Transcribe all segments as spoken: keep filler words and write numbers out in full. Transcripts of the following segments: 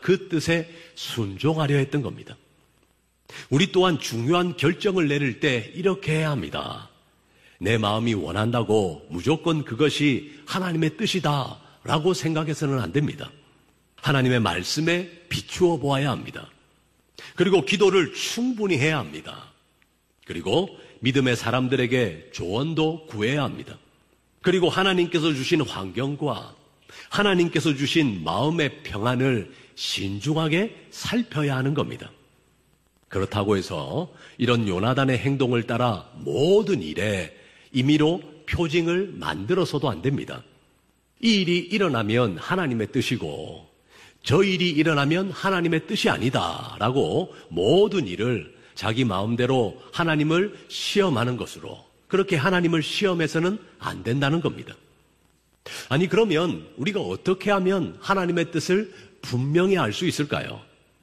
그 뜻에 순종하려 했던 겁니다. 우리 또한 중요한 결정을 내릴 때 이렇게 해야 합니다. 내 마음이 원한다고 무조건 그것이 하나님의 뜻이다 라고 생각해서는 안 됩니다. 하나님의 말씀에 비추어 보아야 합니다. 그리고 기도를 충분히 해야 합니다. 그리고 믿음의 사람들에게 조언도 구해야 합니다. 그리고 하나님께서 주신 환경과 하나님께서 주신 마음의 평안을 신중하게 살펴야 하는 겁니다. 그렇다고 해서 이런 요나단의 행동을 따라 모든 일에 임의로 표징을 만들어서도 안 됩니다. 이 일이 일어나면 하나님의 뜻이고 저 일이 일어나면 하나님의 뜻이 아니다 라고 모든 일을 자기 마음대로 하나님을 시험하는 것으로, 그렇게 하나님을 시험해서는 안 된다는 겁니다. 아니, 그러면 우리가 어떻게 하면 하나님의 뜻을 분명히 알 수 있을까요?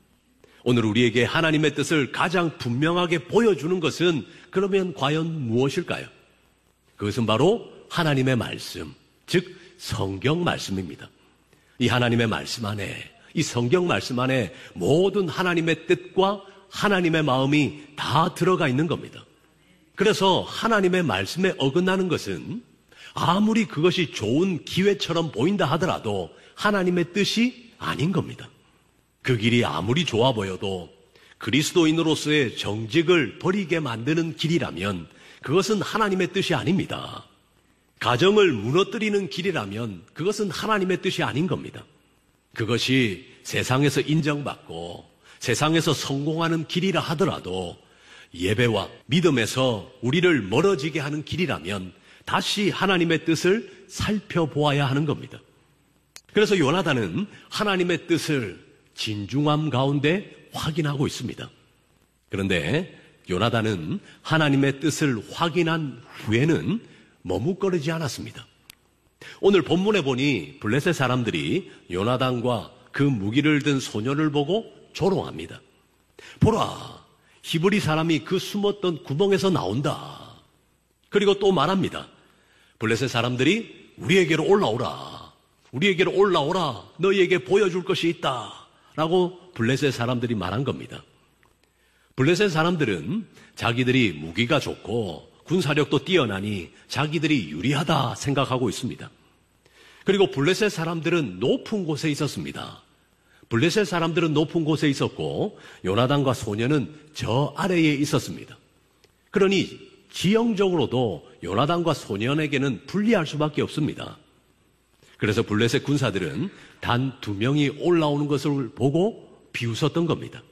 오늘 우리에게 하나님의 뜻을 가장 분명하게 보여주는 것은 그러면 과연 무엇일까요? 그것은 바로 하나님의 말씀, 즉 성경 말씀입니다. 이 하나님의 말씀 안에, 이 성경 말씀 안에 모든 하나님의 뜻과 하나님의 마음이 다 들어가 있는 겁니다. 그래서 하나님의 말씀에 어긋나는 것은 아무리 그것이 좋은 기회처럼 보인다 하더라도 하나님의 뜻이 아닌 겁니다. 그 길이 아무리 좋아 보여도 그리스도인으로서의 정직을 버리게 만드는 길이라면 그것은 하나님의 뜻이 아닙니다. 가정을 무너뜨리는 길이라면 그것은 하나님의 뜻이 아닌 겁니다. 그것이 세상에서 인정받고 세상에서 성공하는 길이라 하더라도 예배와 믿음에서 우리를 멀어지게 하는 길이라면 다시 하나님의 뜻을 살펴보아야 하는 겁니다. 그래서 요나단은 하나님의 뜻을 진중함 가운데 확인하고 있습니다. 그런데 요나단은 하나님의 뜻을 확인한 후에는 머뭇거리지 않았습니다. 오늘 본문에 보니 블레셋 사람들이 요나단과 그 무기를 든 소년을 보고 조롱합니다. 보라, 히브리 사람이 그 숨었던 구멍에서 나온다. 그리고 또 말합니다. 블레셋 사람들이 우리에게로 올라오라. 우리에게로 올라오라. 너희에게 보여줄 것이 있다. 라고 블레셋 사람들이 말한 겁니다. 블레셋 사람들은 자기들이 무기가 좋고 군사력도 뛰어나니 자기들이 유리하다 생각하고 있습니다. 그리고 블레셋 사람들은 높은 곳에 있었습니다. 블레셋 사람들은 높은 곳에 있었고 요나단과 소년은 저 아래에 있었습니다. 그러니 지형적으로도 요나단과 소년에게는 불리할 수밖에 없습니다. 그래서 블레셋 군사들은 단 두 명이 올라오는 것을 보고 비웃었던 겁니다.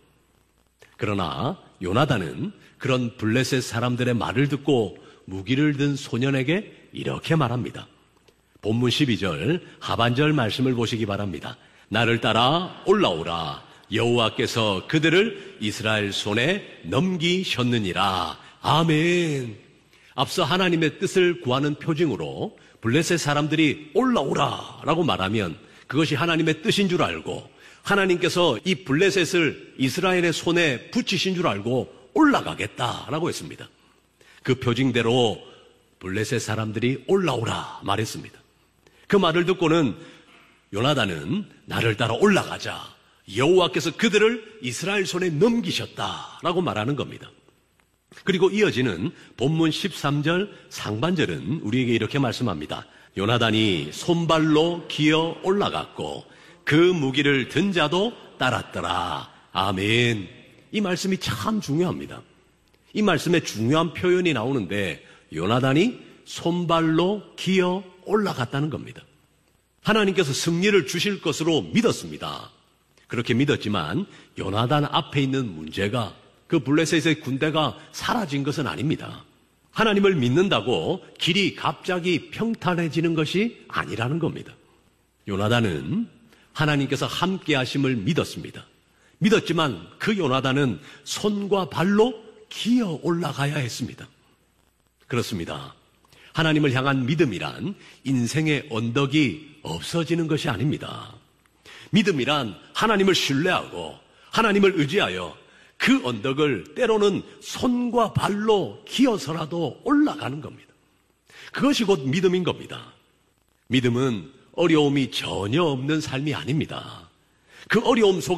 그러나 요나단은 그런 블레셋 사람들의 말을 듣고 무기를 든 소년에게 이렇게 말합니다. 본문 십이 절 하반절 말씀을 보시기 바랍니다. 나를 따라 올라오라. 여호와께서 그들을 이스라엘 손에 넘기셨느니라. 아멘. 앞서 하나님의 뜻을 구하는 표징으로 블레셋 사람들이 올라오라 라고 말하면 그것이 하나님의 뜻인 줄 알고 하나님께서 이 블레셋을 이스라엘의 손에 붙이신 줄 알고 올라가겠다라고 했습니다. 그 표징대로 블레셋 사람들이 올라오라 말했습니다. 그 말을 듣고는 요나단은 나를 따라 올라가자. 여호와께서 그들을 이스라엘 손에 넘기셨다라고 말하는 겁니다. 그리고 이어지는 본문 십삼 절 상반절은 우리에게 이렇게 말씀합니다. 요나단이 손발로 기어 올라갔고 그 무기를 든 자도 따랐더라. 아멘. 이 말씀이 참 중요합니다. 이 말씀에 중요한 표현이 나오는데 요나단이 손발로 기어 올라갔다는 겁니다. 하나님께서 승리를 주실 것으로 믿었습니다. 그렇게 믿었지만 요나단 앞에 있는 문제가 그 블레셋의 군대가 사라진 것은 아닙니다. 하나님을 믿는다고 길이 갑자기 평탄해지는 것이 아니라는 겁니다. 요나단은 하나님께서 함께 하심을 믿었습니다. 믿었지만 그 요나단은 손과 발로 기어 올라가야 했습니다. 그렇습니다. 하나님을 향한 믿음이란 인생의 언덕이 없어지는 것이 아닙니다. 믿음이란 하나님을 신뢰하고 하나님을 의지하여 그 언덕을 때로는 손과 발로 기어서라도 올라가는 겁니다. 그것이 곧 믿음인 겁니다. 믿음은 어려움이 전혀 없는 삶이 아닙니다. 그 어려움 속에